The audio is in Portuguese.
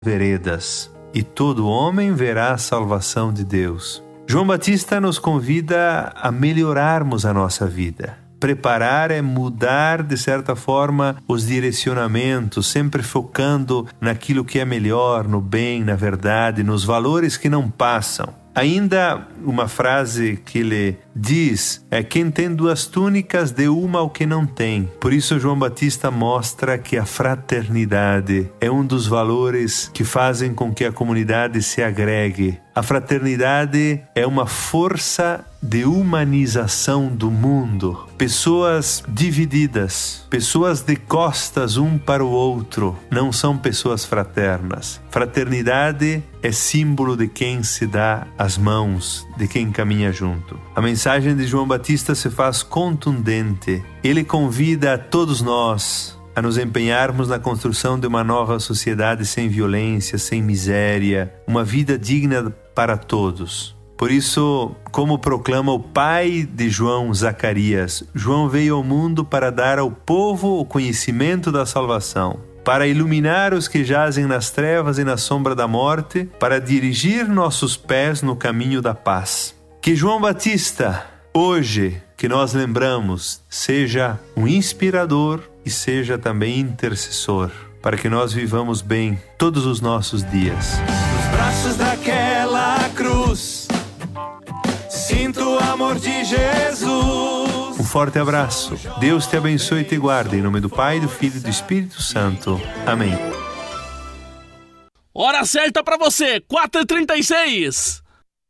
veredas, e todo homem verá a salvação de Deus. João Batista nos convida a melhorarmos a nossa vida. Preparar é mudar, de certa forma, os direcionamentos, sempre focando naquilo que é melhor, no bem, na verdade, nos valores que não passam. Ainda uma frase que ele diz é: quem tem duas túnicas, dê uma ao que não tem. Por isso João Batista mostra que a fraternidade é um dos valores que fazem com que a comunidade se agregue. A fraternidade é uma força de humanização do mundo. Pessoas divididas, pessoas de costas um para o outro, não são pessoas fraternas. Fraternidade é símbolo de quem se dá as mãos, de quem caminha junto. A mensagem de João Batista se faz contundente. Ele convida a todos nós a nos empenharmos na construção de uma nova sociedade sem violência, sem miséria, uma vida digna para todos. Por isso, como proclama o pai de João, Zacarias, João veio ao mundo para dar ao povo o conhecimento da salvação, para iluminar os que jazem nas trevas e na sombra da morte, para dirigir nossos pés no caminho da paz. Que João Batista, hoje que nós lembramos, seja um inspirador e seja também intercessor, para que nós vivamos bem todos os nossos dias. Nos braços daquela cruz, sinto o amor de Jesus. Um forte abraço. Deus te abençoe e te guarde. Em nome do Pai, do Filho e do Espírito Santo. Amém. Hora certa pra você, 4h36.